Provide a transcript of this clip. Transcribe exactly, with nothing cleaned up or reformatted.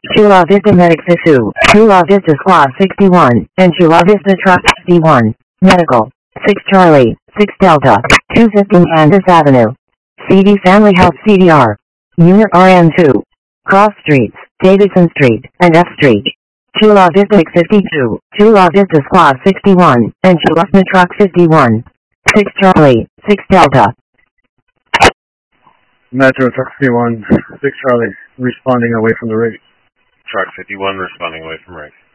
Chula Vista Medic Sisu, Chula Vista Squad sixty-one, and Chula Vista Truck sixty-one. Medical, six Charlie, six Delta, two fifteen Andis Avenue. C D Family Health C D R. Unit R N two. Cross Streets, Davidson Street, and F Street. Chula Vista fifty-two, Chula Vista Squad sixty-one, and Chula Vista Truck fifty-one. six Charlie, six Delta. Metro Truck fifty-one, six Charlie, responding away from the rig. Truck fifty-one responding away from rig.